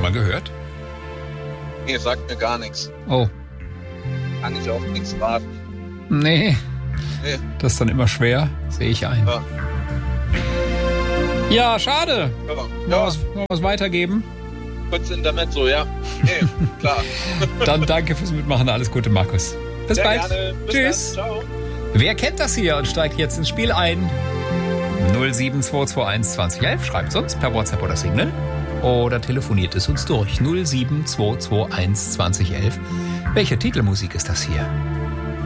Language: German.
mal gehört? Nee, sagt mir gar nichts. Oh. Kann ich auch nichts raten. Nee. Nee. Das ist dann immer schwer, sehe ich ein. Ja. Ja, schade. Ja. Noch was weitergeben? Kurz Intermezzo, ja. Nee, klar. Dann danke fürs Mitmachen. Alles Gute, Markus. Bis Sehr bald. gerne. Bis Tschüss. dann. Ciao. Wer kennt das hier und steigt jetzt ins Spiel ein? 07221 2011. Schreibt uns per WhatsApp oder Signal. Oder telefoniert es uns durch. 07221 2011. Welche Titelmusik ist das hier?